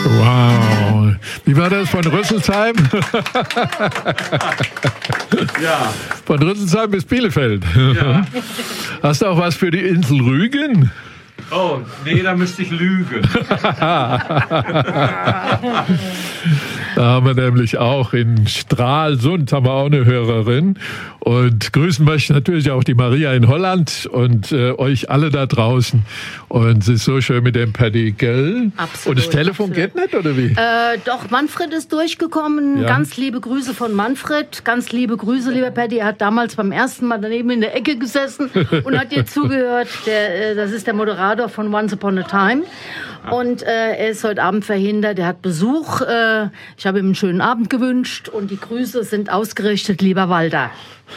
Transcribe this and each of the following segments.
Wow. Wie war das von Rüsselsheim? Ja. Von Rüsselsheim bis Bielefeld. Ja. Hast du auch was für die Insel Rügen? Oh, nee, da müsste ich lügen. Da haben wir nämlich auch in Stralsund haben wir auch eine Hörerin und grüßen möchte natürlich auch die Maria in Holland und euch alle da draußen. Und es ist so schön mit dem Paddy, gell? Absolut. Und das Telefon geht nicht, oder wie? Doch, Manfred ist durchgekommen. Ja. Ganz liebe Grüße von Manfred. Ganz liebe Grüße, lieber Paddy. Er hat damals beim ersten Mal daneben in der Ecke gesessen und hat dir zugehört. Das ist der Moderator von Once Upon a Time. Und er ist heute Abend verhindert. Er hat Besuch. Ich habe ihm einen schönen Abend gewünscht. Und die Grüße sind ausgerichtet, lieber Walter.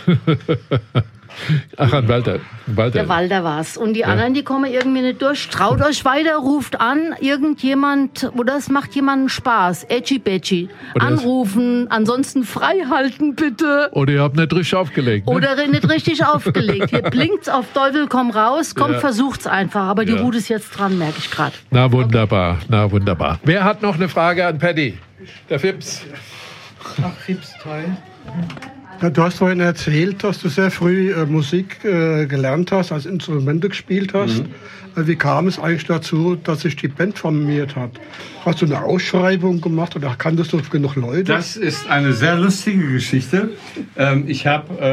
Ach, an Walter. Der Walter war's. Und die anderen, die kommen irgendwie nicht durch. Traut euch weiter, ruft an. Irgendjemand, oder es macht jemandem Spaß. Edgy-Bedgy. Anrufen, ansonsten frei halten, bitte. Oder ihr habt nicht richtig aufgelegt. Ne? Oder nicht richtig aufgelegt. Hier blinkt's auf Teufel komm raus. Kommt, versucht's einfach. Aber die Ruhe ist jetzt dran, merke ich gerade. Na wunderbar, na wunderbar. Wer hat noch eine Frage an Paddy? Der Fips. Ach, Fips, toll. Ja, du hast vorhin erzählt, dass du sehr früh Musik gelernt hast, also Instrumente gespielt hast. Wie kam es eigentlich dazu, dass sich die Band formiert hat? Hast du eine Ausschreibung gemacht oder kanntest du genug Leute? Das ist eine sehr lustige Geschichte. Ich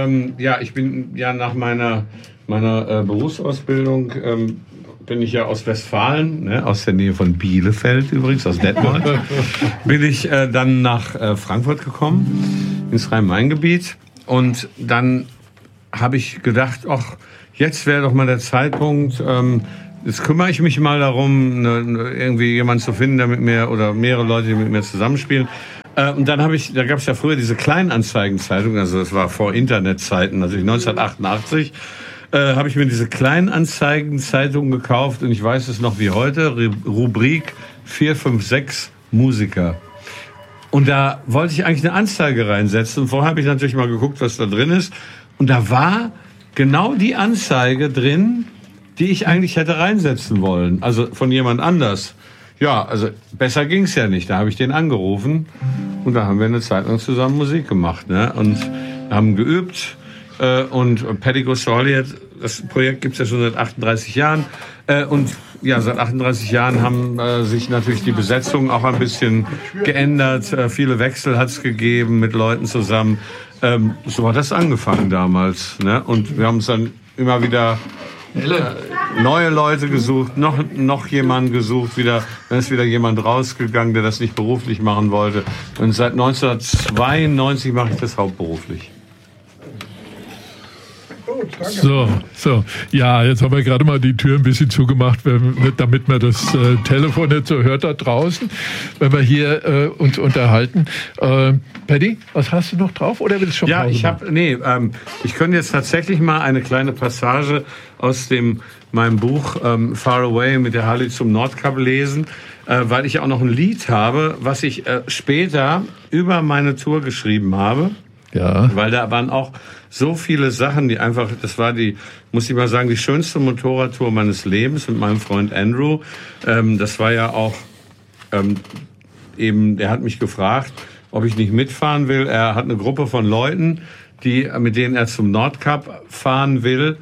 bin ja nach meiner Berufsausbildung bin ich ja aus Westfalen, ne, aus der Nähe von Bielefeld übrigens, aus Detmold, bin ich dann nach Frankfurt gekommen, ins Rhein-Main-Gebiet. Und dann habe ich gedacht, ach, jetzt wäre doch mal der Zeitpunkt, jetzt kümmere ich mich mal darum, irgendwie jemanden zu finden, der mit mir, oder mehrere Leute, die mit mir zusammenspielen. Und dann da gab es ja früher diese Kleinanzeigenzeitung, also das war vor Internetzeiten, also 1988, habe ich mir diese Kleinanzeigenzeitung gekauft und ich weiß es noch wie heute, Rubrik 456 Musiker. Und da wollte ich eigentlich eine Anzeige reinsetzen und vorher habe ich natürlich mal geguckt, was da drin ist. Und da war genau die Anzeige drin, die ich eigentlich hätte reinsetzen wollen, also von jemand anders. Ja, also besser ging's ja nicht. Da habe ich den angerufen und da haben wir eine Zeit lang zusammen Musik gemacht, ne? Und haben geübt. Und Paddy Goes to Hollywood, das Projekt gibt's ja schon seit 38 Jahren. Und ja, seit 38 Jahren haben sich natürlich die Besetzungen auch ein bisschen geändert. Viele Wechsel hat's gegeben mit Leuten zusammen. So hat das angefangen damals, ne? Und wir haben uns dann immer wieder neue Leute gesucht, noch jemanden gesucht, dann ist wieder jemand rausgegangen, der das nicht beruflich machen wollte. Und seit 1992 mache ich das hauptberuflich. So. Ja, jetzt haben wir gerade mal die Tür ein bisschen zugemacht, damit man das Telefon nicht so hört da draußen, wenn wir hier uns unterhalten. Paddy, was hast du noch drauf? Oder willst du schon Pause ich könnte jetzt tatsächlich mal eine kleine Passage aus meinem Buch Far Away mit der Harley zum Nordkap lesen, weil ich auch noch ein Lied habe, was ich später über meine Tour geschrieben habe. Ja. Weil da waren auch so viele Sachen, die einfach, das war muss ich mal sagen, die schönste Motorradtour meines Lebens mit meinem Freund Andrew. Das war ja auch der hat mich gefragt, ob ich nicht mitfahren will. Er hat eine Gruppe von Leuten, mit denen er zum Nordkap fahren will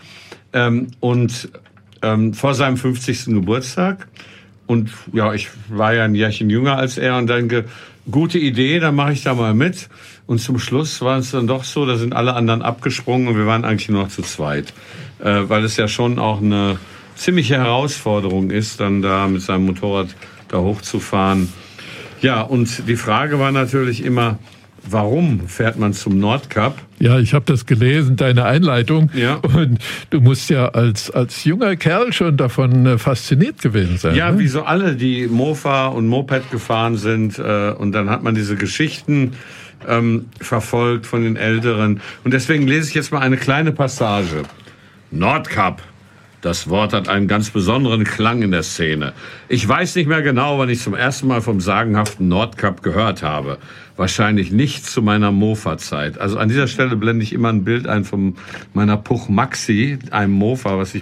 vor seinem 50. Geburtstag. Und ja, ich war ja ein Jährchen jünger als er und denke, gute Idee, dann mache ich da mal mit. Und zum Schluss war es dann doch so, da sind alle anderen abgesprungen und wir waren eigentlich nur noch zu zweit. Weil es ja schon auch eine ziemliche Herausforderung ist, dann da mit seinem Motorrad da hochzufahren. Ja, und die Frage war natürlich immer, warum fährt man zum Nordkap? Ja, ich habe das gelesen, deine Einleitung. Ja. Und du musst ja als junger Kerl schon davon fasziniert gewesen sein. Ja, ne? wie so alle, die Mofa und Moped gefahren sind. Und dann hat man diese Geschichten verfolgt von den Älteren. Und deswegen lese ich jetzt mal eine kleine Passage. Nordkap. Das Wort hat einen ganz besonderen Klang in der Szene. Ich weiß nicht mehr genau, wann ich zum ersten Mal vom sagenhaften Nordkap gehört habe. Wahrscheinlich nicht zu meiner Mofa-Zeit. Also an dieser Stelle blende ich immer ein Bild ein von meiner Puch Maxi, einem Mofa, was ich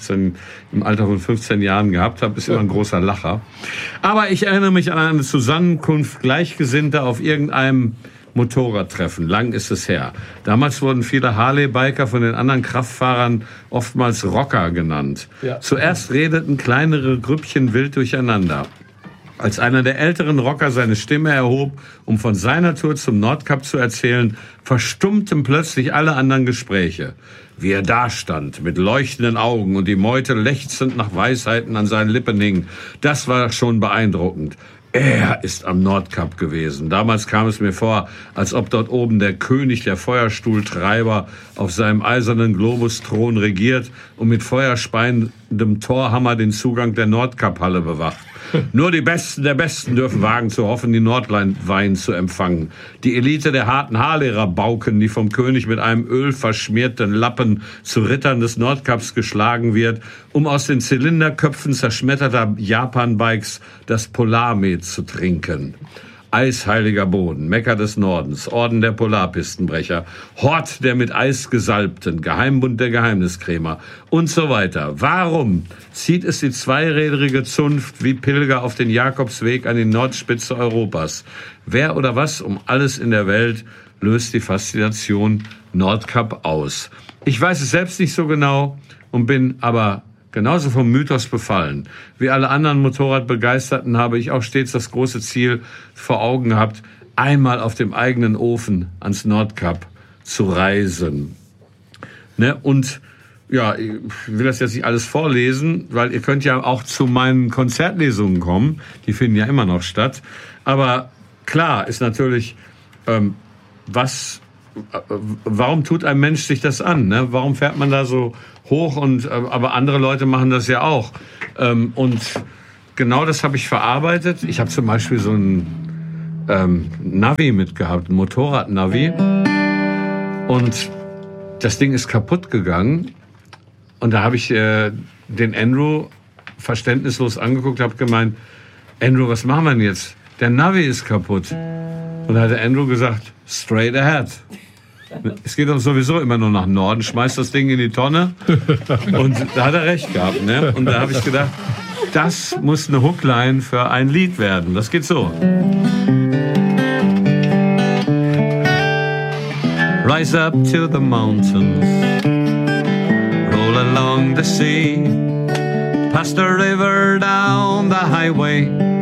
im Alter von 15 Jahren gehabt habe. Ist immer ein großer Lacher. Aber ich erinnere mich an eine Zusammenkunft Gleichgesinnter auf irgendeinem Motorradtreffen. Lang ist es her. Damals wurden viele Harley-Biker von den anderen Kraftfahrern oftmals Rocker genannt. Ja. Zuerst redeten kleinere Grüppchen wild durcheinander. Als einer der älteren Rocker seine Stimme erhob, um von seiner Tour zum Nordkap zu erzählen, verstummten plötzlich alle anderen Gespräche. Wie er dastand, mit leuchtenden Augen und die Meute lechzend nach Weisheiten an seinen Lippen hing, das war schon beeindruckend. Er ist am Nordkap gewesen. Damals kam es mir vor, als ob dort oben der König der Feuerstuhltreiber auf seinem eisernen Globusthron regiert und mit feuerspeiendem Torhammer den Zugang der Nordkap-Halle bewacht. Nur die Besten der Besten dürfen wagen zu hoffen, die Nordwein zu empfangen. Die Elite der harten Haarlehrer-Bauken, die vom König mit einem ölverschmierten Lappen zu Rittern des Nordkaps geschlagen wird, um aus den Zylinderköpfen zerschmetterter Japan-Bikes das Polarmet zu trinken. Eisheiliger Boden, Mekka des Nordens, Orden der Polarpistenbrecher, Hort der mit Eis gesalbten, Geheimbund der Geheimniskrämer und so weiter. Warum zieht es die zweiräderige Zunft wie Pilger auf den Jakobsweg an die Nordspitze Europas? Wer oder was um alles in der Welt löst die Faszination Nordkap aus? Ich weiß es selbst nicht so genau und bin aber genauso vom Mythos befallen. Wie alle anderen Motorradbegeisterten habe ich auch stets das große Ziel vor Augen gehabt, einmal auf dem eigenen Ofen ans Nordkap zu reisen. Ne? Und ja, ich will das jetzt nicht alles vorlesen, weil ihr könnt ja auch zu meinen Konzertlesungen kommen. Die finden ja immer noch statt. Aber klar ist natürlich, warum tut ein Mensch sich das an? Ne? Warum fährt man da so hoch? Aber andere Leute machen das ja auch. Und genau das habe ich verarbeitet. Ich habe zum Beispiel so ein Navi mitgehabt, ein Motorrad-Navi. Und das Ding ist kaputt gegangen. Und da habe ich den Andrew verständnislos angeguckt, habe gemeint, Andrew, was machen wir denn jetzt? Der Navi ist kaputt. Und da hat der Andrew gesagt, straight ahead. Es geht doch sowieso immer nur nach Norden, schmeißt das Ding in die Tonne. Und da hat er recht gehabt. Ne? Und da habe ich gedacht, das muss eine Hookline für ein Lied werden. Das geht so. Rise up to the mountains, roll along the sea, past the river, down the highway,